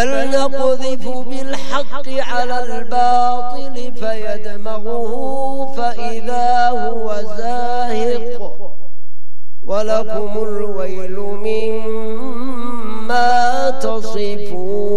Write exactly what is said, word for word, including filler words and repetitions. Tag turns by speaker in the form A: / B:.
A: بل نقذف بالحق على الباطل فيدمغه فإذا هو زاهق ولكم الويل مما تصفون.